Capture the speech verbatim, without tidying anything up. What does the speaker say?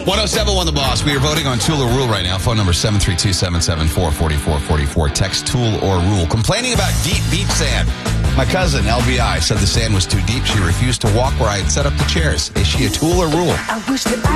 one oh seven one The Boss. We are voting on Tool or Rule right now. Phone number seven three two, seven seven four, four four four four. Text Tool or Rule. Complaining about deep beach sand. My cousin, L B I, said the sand was too deep. She refused to walk where I had set up the chairs. Is she a tool or rule? I wish that I